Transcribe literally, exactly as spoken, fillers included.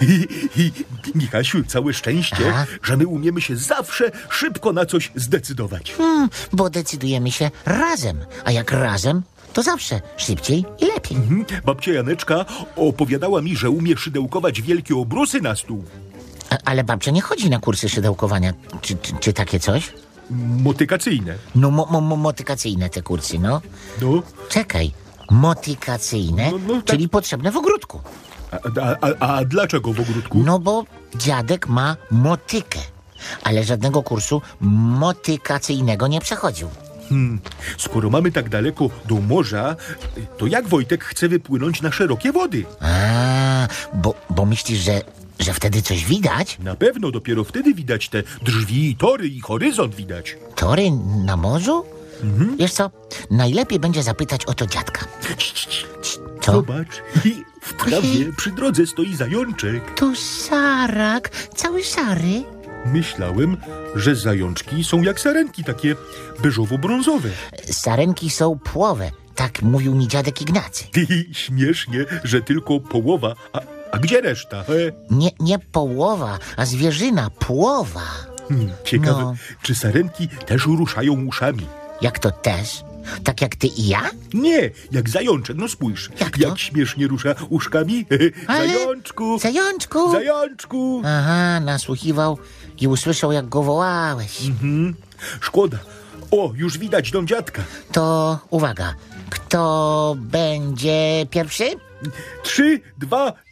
Michasiu, całe szczęście, A? że my umiemy się zawsze szybko na coś zdecydować. Hmm, bo decydujemy się razem, a jak razem, to zawsze szybciej i lepiej. Mhm. Babcia Janeczka opowiadała mi, że umie szydełkować wielkie obrusy na stół. A, ale babcia nie chodzi na kursy szydełkowania, czy, czy, czy takie coś? Motykacyjne. No, mo, mo, mo, motykacyjne te kursy, no. No, Czekaj, motykacyjne, No, no tak. czyli potrzebne w ogródku. a, a, a, a dlaczego w ogródku? No bo dziadek ma motykę, ale żadnego kursu motykacyjnego nie przechodził. Hmm. Skoro mamy tak daleko do morza, to jak Wojtek chce wypłynąć na szerokie wody? A, bo, bo myślisz, że, że wtedy coś widać? Na pewno dopiero wtedy widać te drzwi i tory i horyzont widać. Tory na morzu? Wiesz co, najlepiej będzie zapytać o to dziadka. Co? Zobacz, w trawie przy drodze stoi zajączek. To sarak, cały szary. Myślałem, że zajączki są jak sarenki, takie beżowo-brązowe. Sarenki są płowe, tak mówił mi dziadek Ignacy. Śmiesznie, że tylko połowa. A, a gdzie reszta? E? Nie, nie połowa, a zwierzyna, płowa. Hmm, ciekawe, No. czy sarenki też ruszają uszami? Jak to też? Tak jak ty i ja? Nie, jak zajączek, no spójrz. Jak to? Jak śmiesznie rusza uszkami. Ale- Zajączku, Zajączku! zajączku. Aha, nasłuchiwał i usłyszał, jak go wołałeś. Mhm. Szkoda. O, już widać dom dziadka. To uwaga, kto będzie pierwszy? Trzy, dwa,